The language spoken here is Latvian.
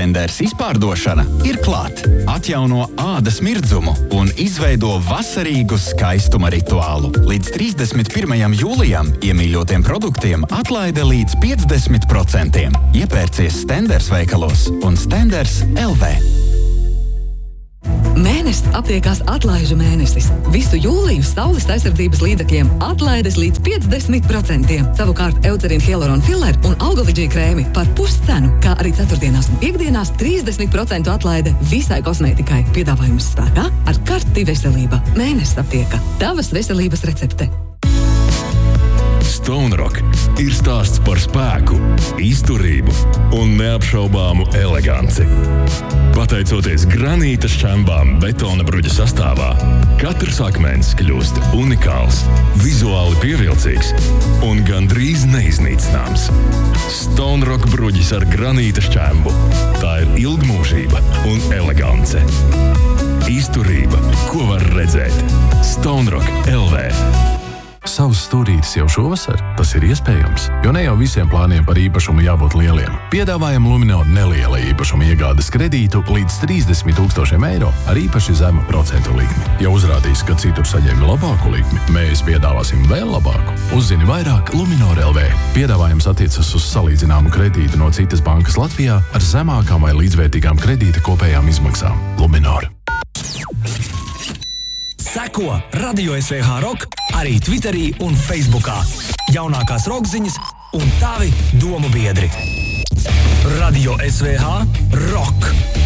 Stenders izpārdošana ir klāt. Atjauno ādas mirdzumu un izveido vasarīgu skaistuma rituālu. Līdz 31. jūlijam iemīļotiem produktiem atlaide līdz 50%. Iepērcies Stenders veikalos un Stenders LV. Mēnesis aptiekās atlaižu mēnesis. Visu jūliju saules aizsardzības līdzekļiem atlaides līdz 50%. Savukārt Eucerin Hyaluron Filler un Augalidžī krēmi par puscenu, kā arī ceturtdienās un piekdienās 30% atlaide visai kosmētikai. Piedāvājums spēkā ar karti veselība. Mēnesis aptieka. Tavas veselības recepte. Stone Rock ir stāsts par spēku, izturību un neapšaubāmu eleganci. Pateicoties granīta šķembām betona bruģa sastāvā, katrs akmens kļūst unikāls, vizuāli pievilcīgs un gandrīz neiznīcināms. Stone Rock bruģis ar granīta šķembu. Tā ir ilgmūžība un elegance. Izturība, ko var redzēt. Stone Rock LV. Savus stūrītis jau šovasar? Tas ir iespējams, jo ne jau visiem plāniem par īpašumu jābūt lieliem. Piedāvājam Luminor neliela īpašuma iegādes kredītu līdz 30 000 eiro ar īpaši zemu procentu likmi. Ja uzrādīs, ka citur saņēmi labāku likmi, mēs piedāvāsim vēl labāku. Uzzini vairāk Luminor LV. Piedāvājums attiecas uz salīdzināmu kredītu no citas bankas Latvijā ar zemākām vai līdzvērtīgām kredīta kopējām izmaksām. Luminor. Seko Radio SVH Rock arī Twitterī un Facebookā. Jaunākās rokziņas un tavi domu biedri. Radio SVH Rock.